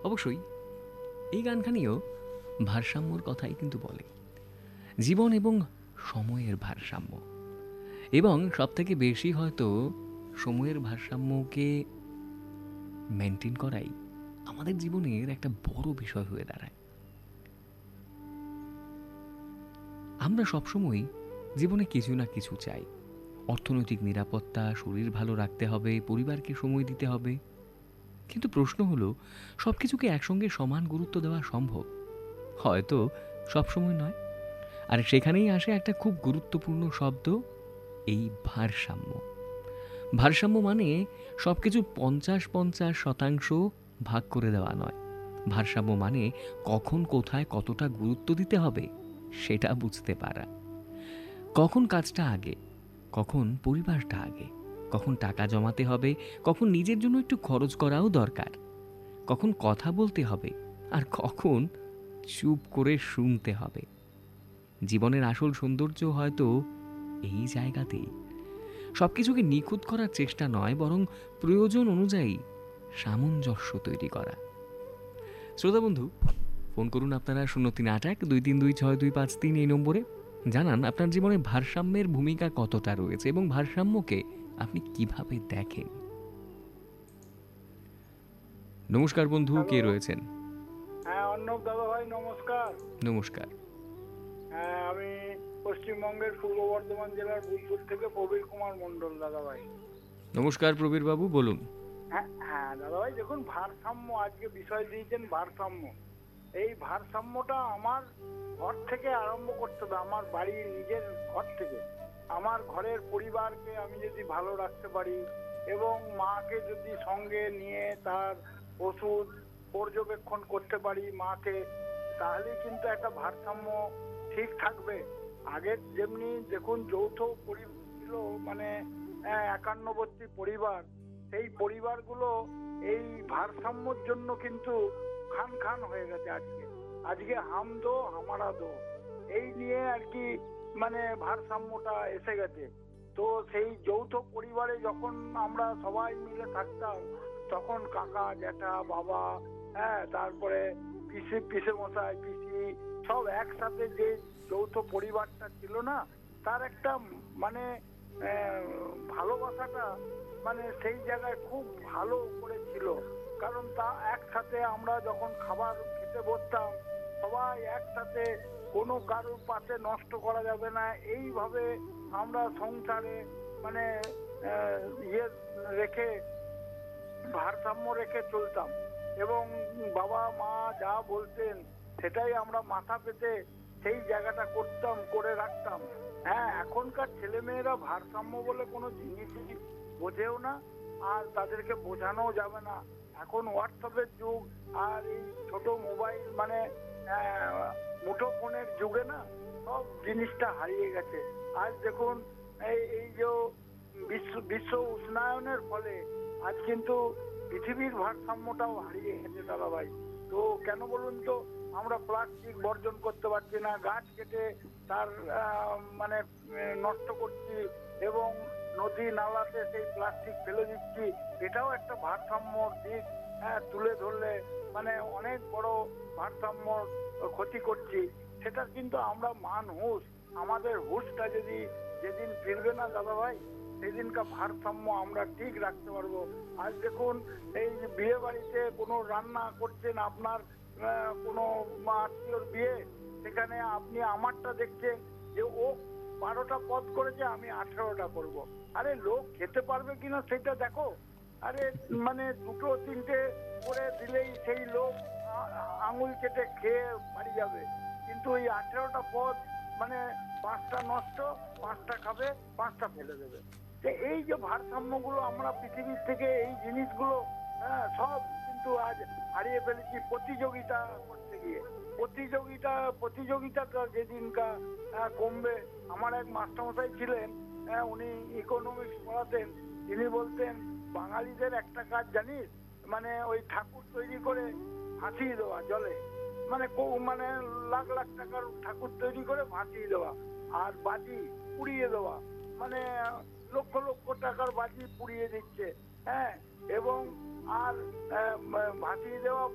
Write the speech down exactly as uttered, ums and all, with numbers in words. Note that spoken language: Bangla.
অবশ্যই এই গানখানিও ভারসাম্যর কথাই কিন্তু বলে, জীবন এবং সময়ের ভারসাম্য। এবং সবথেকে বেশি হয়তো সময়ের ভারসাম্যকে মেনটেন করাই আমাদের জীবনের একটা বড় বিষয় হয়ে দাঁড়ায়। আমরা সবসময় জীবনে কিছু না কিছু চাই। অর্থনৈতিক নিরাপত্তা, শরীর ভালো রাখতে হবে, পরিবারকে সময় দিতে হবে। কিন্তু প্রশ্ন হলো, সব কিছুকে একসঙ্গে সমান গুরুত্ব দেওয়া সম্ভব? হয়তো সবসময় নয়। আর সেখানেই আসে একটা খুব গুরুত্বপূর্ণ শব্দ, এই ভারসাম্য। ভারসাম্য মানে সব কিছু পঞ্চাশ পঞ্চাশ শতাংশ ভাগ করে দেওয়া নয়। ভারসাম্য মানে কখন কোথায় কতটা গুরুত্ব দিতে হবে সেটা বুঝতে পারা। কখন কাজটা আগে, কখন পরিবারটা আগে, কখন টাকা জমাতে হবে, কখন নিজের জন্য একটু খরচ করাও দরকার, কখন কথা বলতে হবে আর কখন চুপ করে শুনতে হবে। জীবনের আসল সৌন্দর্য হয়তো এই জায়গাতেই। সব কিছুকে নিখুঁত করার চেষ্টা নয়, বরং প্রয়োজন অনুযায়ী সামঞ্জস্য তৈরি করা। শ্রোতা বন্ধু, ফোন করুন আপনারা শূন্য তিন আট এক দুই তিন দুই ছয় দুই পাঁচ তিন এই নম্বরে। জানান আপনার জীবনে ভারসাম্যের ভূমিকা কতটা রয়েছে এবং ভারসাম্যকে আপনি কিভাবে দেখেন। নমস্কার বন্ধু, কে রয়েছেন? হ্যাঁ, অর্ণব দাদা ভাই নমস্কার। নমস্কার। হ্যাঁ, আমি পশ্চিমবঙ্গের পূর্ব বর্ধমান জেলার বুলপুর থেকে প্রবীর কুমার মন্ডল দাদা ভাই। নমস্কার প্রবীর বাবু, বলুন। হ্যাঁ হ্যাঁ দাদা ভাই, দেখুন ভারসাম্য আজকে বিষয় দিয়েছেন, ভারসাম্য। এই ভারসাম্যটা আমার ঘর থেকে আরম্ভ করতে হবে, আমার বাড়ির নিজের ঘর থেকে। আমার ঘরের পরিবারকে আমি যদি ভালো রাখতে পারি এবং মাকে যদি সঙ্গে নিয়ে তার ওষুধ পর্যবেক্ষণ করতে পারি মাকে, তাহলে কিন্তু একটা ভারসাম্য ঠিক থাকবে। আগের যেমনি দেখুন যৌথ পরিবার ছিল, মানে আহ, একান্নবর্তী পরিবার, সেই পরিবারগুলো এই ভারসাম্যর জন্য কিন্তু খান খান হয়ে গেছে। আজকে আজকে হাম দো হামারা দো এই নিয়ে আর কি, মানে ভারসাম্যটা এসে গেছে। তো সেই যৌথ পরিবারে যখন আমরা সবাই মিলে থাকতাম, তখন কাকা জ্যাঠা বাবা, হ্যাঁ, তারপরে পিসি পিসে মশাই পিসি সব একসাথে যে যৌথ পরিবারটা ছিল না, তার একটা মানে ভালোবাসাটা মানে সেই জায়গায় খুব ভালো করে ছিল। কারণ তা একসাথে আমরা যখন খাবার খেতে বসতাম, সবাই একসাথে, কোনো কারোর পাশে নষ্ট করা যাবে না, এইভাবে আমরা সংসারে মানে ইয়ে রেখে ভারসাম্য রেখে চলতাম। এবং বাবা মা যা বলতেন সেটাই আমরা মাথা পেতে সেই জায়গাটা করতাম, করে রাখতাম। হ্যাঁ, এখনকার ছেলেমেয়েরা ভারসাম্য বলে কোনো জিনিসই বোঝেও না, আর তাদেরকে বোঝানোও যাবে না। এখন হোয়াটসঅ্যাপের যুগ, আর এই ছোট মোবাইল মানে মুঠো ফোনের যুগে না, সব জিনিসটা হারিয়ে গেছে। আজ দেখুন এই এই যে বিশ্ব বিশ্ব উষ্ণায়নের ফলে আজ কিন্তু পৃথিবীর ভারসাম্যটাও হারিয়ে গেছে দাদা ভাই। তো কেন বলুন তো, আমরা প্লাস্টিক বর্জন করতে পারছি না, গাছ কেটে তার মানে নষ্ট করছি এবং নদী নালাতে সেই প্লাস্টিক ফেলে দিচ্ছি। এটাও একটা ভারসাম্যর দিক, হ্যাঁ, তুলে ধরলে মানে অনেক বড় ভারসাম্যর ক্ষতি করছি। সেটা কিন্তু আমরা মানুষ, আমাদের হুঁশটা যদি যেদিন ফিরবে না দাদা ভাই, সেদিনকার ভারসাম্য আমরা ঠিক রাখতে পারবো। আজ দেখুন এই বিয়ে বাড়িতে কোনো রান্না করছেন, আপনার কোনো আত্মীয়র বিয়ে, সেখানে আপনি আমারটা দেখছেন যে ও বারোটা পদ করেছে, আমি আঠেরোটা করব। আরে লোক খেতে পারবে কিনা সেটা দেখো। আরে মানে দুটো তিনটে করে দিলেই সেই লোক আঙুল কেটে খেয়ে বাড়ি যাবে, কিন্তু এই আঠেরোটা পদ মানে পাঁচটা নষ্ট, পাঁচটা খাবে, পাঁচটা ফেলে দেবে। এই যে ভারসাম্যগুলো আমরা পৃথিবীর থেকে এই জিনিসগুলো হ্যাঁ সব কিন্তু আজ হারিয়ে ফেলেছি প্রতিযোগিতা করতে গিয়ে। প্রতিযোগিতা প্রতিযোগিতাটা যেদিনকা কমবে। আমার এক মাস্টারমশাই ছিলেন, উনি ইকোনমিক্স পড়াতেন, তিনি বলতেন বাঙালিদের একটা কাজ জানিস, মানে ওই ঠাকুর তৈরি করে ভাসিয়ে দেওয়া জলে, মানে মানে লাখ লাখ টাকার ঠাকুর তৈরি করে ভাসিয়ে দেওয়া, আর বাজি পুড়িয়ে দেওয়া, মানে লক্ষ লক্ষ টাকার বাজি পুড়িয়ে দিচ্ছে, হ্যাঁ, এবং আর ভাসিয়ে দেওয়া